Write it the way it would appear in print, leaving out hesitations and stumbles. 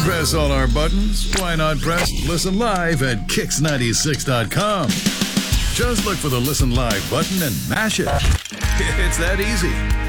press all our buttons? Why not press Listen Live at Kix96.com? Just look for the Listen Live button and mash it. It's that easy.